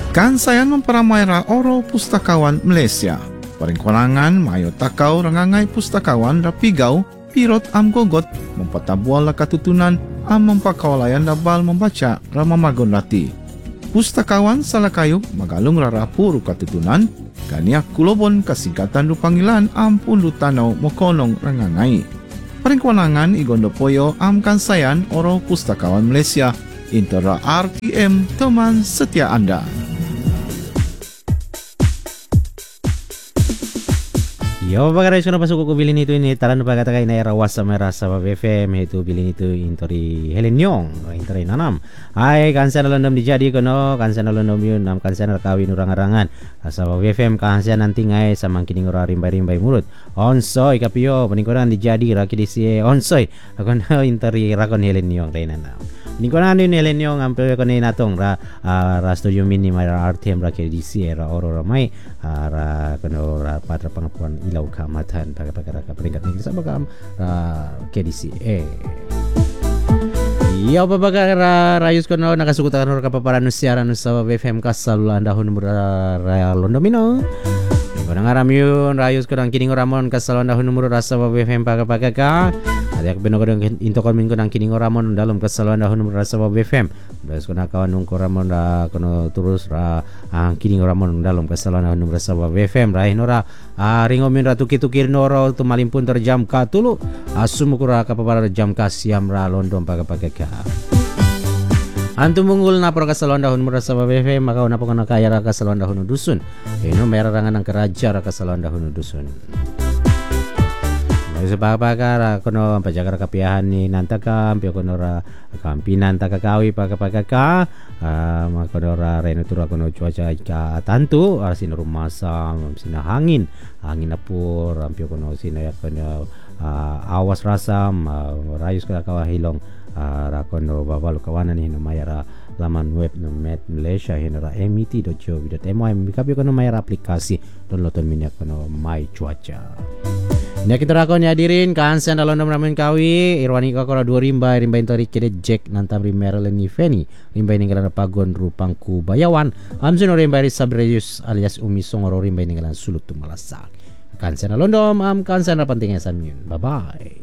Kansayan memperamai oro pustakawan Malaysia. Paringkurangan mayo takaw rangangai pustakawan rapigau pirot am gogot mempatabual la katutunan am mempakaulayan dabal membaca ramamagon rati. Pustakawan salakayu magalung rarapu katutunan kaniak kulobon kasingkatan panggilan am pundu tanau mokonong rangangai. Paringkurangan igondopoyo am kansayan oro pustakawan Malaysia Intera RTM teman setia Anda. Yo bagara suno pasuk ko bilin itu ini talan pagata kay na rawas sa merasa sa BFM itu bilin itu intori Helen Yong intori nanam ay kansa na landam dijadi kono kansa na landam yun nam kansa na kawin urang-arangan sa BFM kansa nanti ngay sa mangkining ora rimbay-rimbay murut onsoy kapiyo paningkoran dijadi raki disi onsoy akon intori rakon Helen Yong kay nanam Nikonan ni Helen Yong ampe ko ni natong ra studio mini may RTM ra KDC ra oro may ra kono ra patra pangapuan ilaw kamatan pagapagara ka peringkat ni sa bagam KDC Iya babagara rayus kono nakasukutan ro kapaparan siaran sa BFM kasalulan dahun ra londomino Kono ngaramyun rayus ko ng kining oramon kasalon dahon numero rasa BFM pagapagaka Adik beno ko ng intokon min ko ng kining oramon dalam kasalon dahon numero rasa BFM Bes ko nakawan nung koramon ra kono turus ra ang kining oramon dalam kasalon dahon numero rasa BFM ra hinora ringo min ra tuki-tukir noro tumalimpun terjam ka tulu asum ko ra kapapara jam ka siam ra london pagapagaka Antum munggul na pro kasalon dahon merasa BFM maka una pokona kaya ra kasalon dahon dusun. Ino merarangan ang keraja ra kasalon dahon dusun. Sa pagpagara kono pajagar kapiahan ni nantaka ampio kono ra kampinan takakawi pagapagaka makono ra renutura kono cuaca ka tantu asin rumasa sina hangin apur ampio kono sina ya kono awas rasam rayus ka kawahilong rakono babalu kawanan hino mayara laman web no Met Malaysia hino ra met.gov.my mikapi kono mayara aplikasi downloadon minyak kono mai cuaca Nya kita rakon ya hadirin kansen dalam ramen kawi irwani ka kora 2 rimbai tori kede Jack nantam Maryland ni Feni rimbai ninggalan pagon rupangku bayawan amsun rimbai Sabreyus alias Umi Songoro rimbai ninggalan sulut tumalasak kansen londom am kansen pentingnya samyun bye bye